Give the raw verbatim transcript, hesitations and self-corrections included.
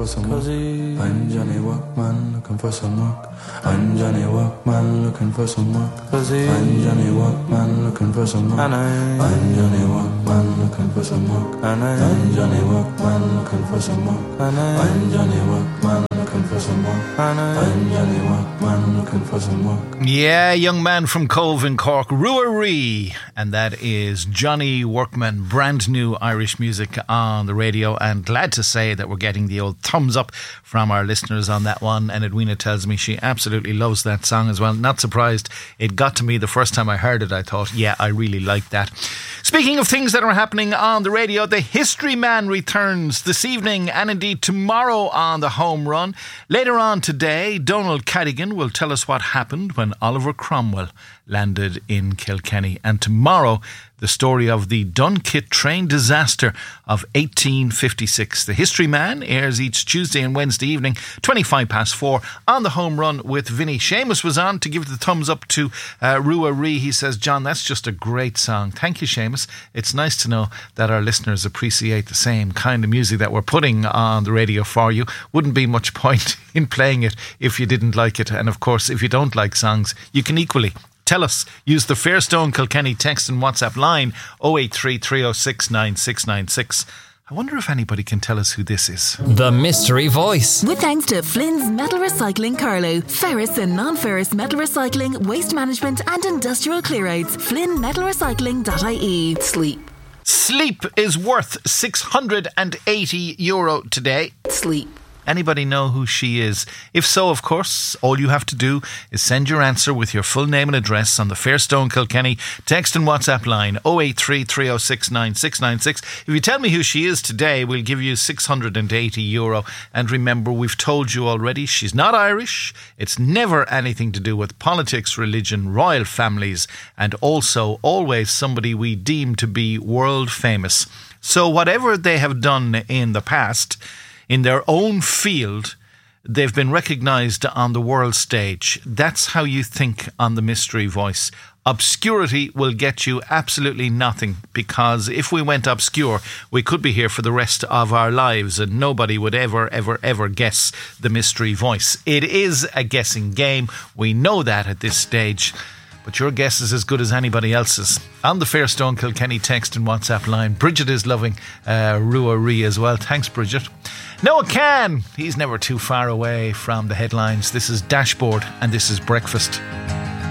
some work. I'm Johnny Workman looking for some work. I'm Johnny Workman looking for some work. I'm Johnny Workman looking for some work. I'm Johnny Workman looking for some work. I'm Johnny Workman looking for some work. I'm Johnny Workman looking for some work. I'm Johnny Workman looking for some work. Yeah, young man from Cove in Cork, Ruairi, and that is Johnny Workman, brand new Irish music on the radio, and glad to say that we're getting the old thumbs up from our listeners on that one, and Edwina tells me she absolutely loves that song as well. Not surprised, it got to me the first time I heard it. I thought, yeah, I really like that. Speaking of things that are happening on the radio, the History Man returns this evening and indeed tomorrow on the Home Run. Later on today, Donald Cadigan will tell us what happened when Oliver Cromwell landed in Kilkenny. And tomorrow, the story of the Dunkit train disaster of eighteen fifty-six. The History Man airs each Tuesday and Wednesday evening, twenty-five past four, on the Home Run with Vinny. Seamus was on to give the thumbs up to uh, Ruairi. He says, John, that's just a great song. Thank you, Seamus. It's nice to know that our listeners appreciate the same kind of music that we're putting on the radio for you. Wouldn't be much point in playing it if you didn't like it. And of course, if you don't like songs, you can equally tell us. Use the Fairstone Kilkenny text and WhatsApp line oh eight three, three oh six, nine six nine six. I wonder if anybody can tell us who this is. The Mystery Voice. With thanks to Flynn's Metal Recycling Carlow. Ferrous and non-ferrous metal recycling, waste management and industrial clearouts. flynn metal recycling dot I E. Sleep. Sleep is worth six hundred eighty euro today. Sleep. Anybody know who she is? If so, of course, all you have to do is send your answer with your full name and address on the Fairstone Kilkenny text and WhatsApp line oh eight three, three oh six, nine six nine six. If you tell me who she is today, we'll give you six hundred eighty euro. And remember, we've told you already, she's not Irish. It's never anything to do with politics, religion, royal families, and also always somebody we deem to be world famous. So whatever they have done in the past, in their own field, they've been recognised on the world stage. That's how you think on the Mystery Voice. Obscurity will get you absolutely nothing, because if we went obscure, we could be here for the rest of our lives and nobody would ever, ever, ever guess the Mystery Voice. It is a guessing game. We know that at this stage. But your guess is as good as anybody else's. On the Fairstone Kilkenny text and WhatsApp line, Bridget is loving uh, Ruairi as well. Thanks, Bridget. Noah Can, he's never too far away from the headlines. This is Dashboard and this is Breakfast.